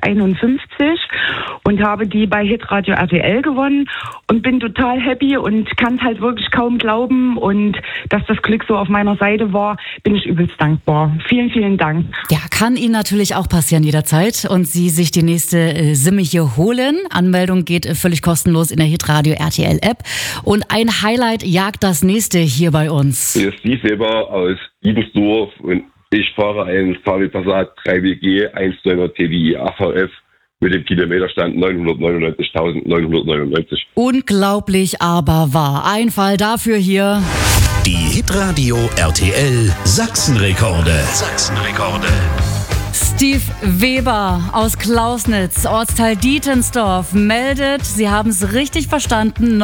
51 und habe die bei Hitradio RTL gewonnen und bin total happy und kann es halt wirklich kaum glauben. Und dass das Glück so auf meiner Seite war, bin ich übelst dankbar. Vielen, vielen Dank. Ja, kann Ihnen natürlich auch passieren jederzeit und Sie sich die nächste Simme hier holen. Anmeldung geht völlig kostenlos in der Hitradio RTL App. Und ein Highlight jagt das nächste hier bei uns. Hier ist Steve Weber aus Liebensdorf und ich fahre einen VW Passat 3WG 1,9er TDI AVF mit dem Kilometerstand 999.999. Unglaublich, aber wahr. Ein Fall dafür hier. Die Hitradio RTL Sachsenrekorde. Sachsenrekorde. Steve Weber aus Klausnitz, Ortsteil Dietensdorf, meldet, Sie haben es richtig verstanden,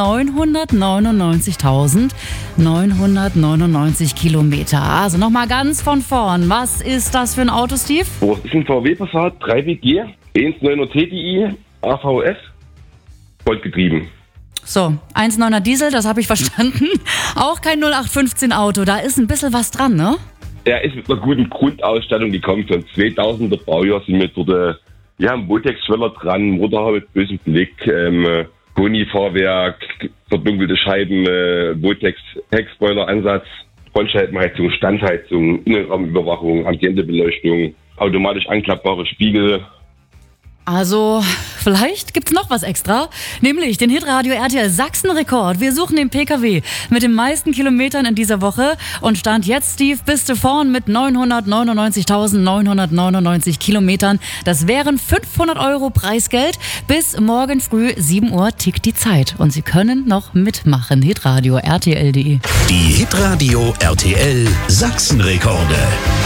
999.999 Kilometer. Also nochmal ganz von vorn. Was ist das für ein Auto, Steve? Das ist ein VW Passat 3WG 1,9er TDI AVF, vollgetrieben. So, 1,9er Diesel, das habe ich verstanden. Auch kein 0815 Auto, da ist ein bisschen was dran, ne? Er ist mit einer guten Grundausstattung, die kommt von 2000er Baujahr, sind mit dort, wir haben Botex-Schweller dran, Motor mit bösem Blick, Koni-Fahrwerk, verdunkelte Scheiben, Botex-Heckspoiler-Ansatz, Frontscheibenheizung, Standheizung, Innenraumüberwachung, Ambientebeleuchtung, automatisch anklappbare Spiegel. Also, vielleicht gibt's noch was extra, nämlich den Hitradio RTL Sachsenrekord. Wir suchen den PKW mit den meisten Kilometern in dieser Woche und Stand jetzt, Steve, bist du vorn mit 999.999 Kilometern. Das wären 500 € Preisgeld. Bis morgen früh 7 Uhr tickt die Zeit und Sie können noch mitmachen. Hitradio RTL.de. Die Hitradio RTL Sachsenrekorde.